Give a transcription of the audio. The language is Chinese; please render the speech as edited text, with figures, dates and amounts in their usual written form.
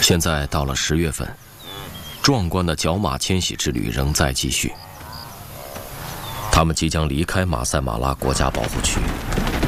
现在到了10月份，壮观的角马迁徙之旅仍在继续。他们即将离开马赛马拉国家保护区，